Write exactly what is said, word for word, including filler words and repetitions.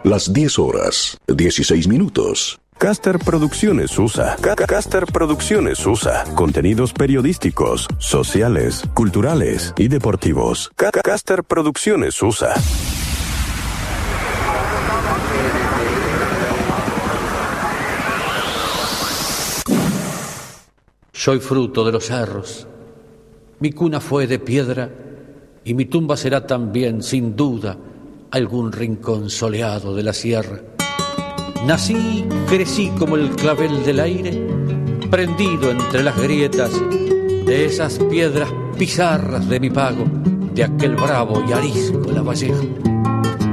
Las diez horas, dieciséis minutos. Caster Producciones U S A. Caster Producciones U S A. Contenidos periodísticos, sociales, culturales y deportivos. Caster Producciones U S A. Soy fruto de los cerros. Mi cuna fue de piedra y mi tumba será también, sin duda, algún rincón soleado de la sierra. Nací, crecí como el clavel del aire, prendido entre las grietas de esas piedras pizarras de mi pago, de aquel bravo y arisco Lavallejo.